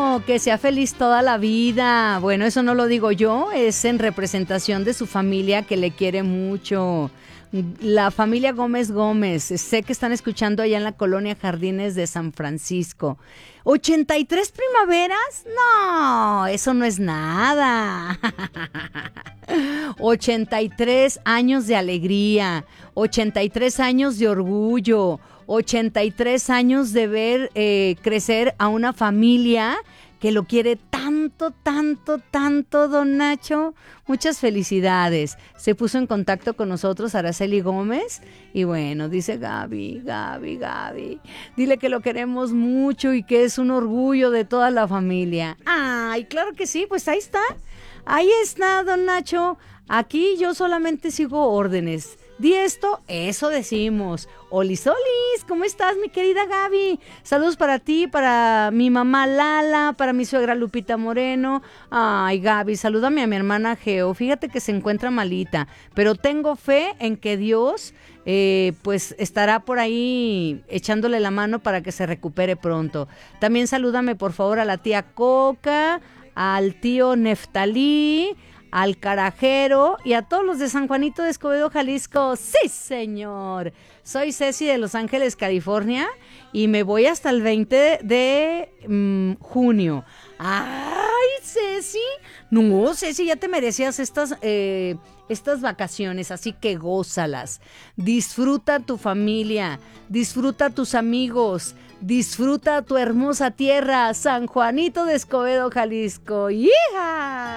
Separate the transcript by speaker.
Speaker 1: Eso, que sea feliz toda la vida. Bueno, eso no lo digo yo, es en representación de su familia que le quiere mucho. La familia Gómez Gómez, sé que están escuchando allá en la colonia Jardines de San Francisco. ¿83 primaveras? No, eso no es nada. 83 años de alegría, 83 años de orgullo, 83 años de ver crecer a una familia que lo quiere tanto, tanto, tanto, don Nacho. Muchas felicidades. Se puso en contacto con nosotros Araceli Gómez y bueno, dice Gaby, dile que lo queremos mucho y que es un orgullo de toda la familia. Ay, claro que sí, pues ahí está, don Nacho. Aquí yo solamente sigo órdenes. Di esto, eso decimos. Olis, ¿cómo estás, mi querida Gaby? Saludos para ti, para mi mamá Lala, para mi suegra Lupita Moreno. Ay, Gaby, salúdame a mi hermana Geo. Fíjate que se encuentra malita, pero tengo fe en que Dios pues estará por ahí echándole la mano para que se recupere pronto. También salúdame por favor a la tía Coca, al tío Neftalí, al Carajero y a todos los de San Juanito de Escobedo, Jalisco. ¡Sí, señor! Soy Ceci de Los Ángeles, California y me voy hasta el 20 de junio. ¡Ay, Ceci! No, Ceci, ya te merecías estas vacaciones, así que gózalas. Disfruta tu familia, disfruta tus amigos, disfruta tu hermosa tierra, San Juanito de Escobedo, Jalisco. ¡Hija!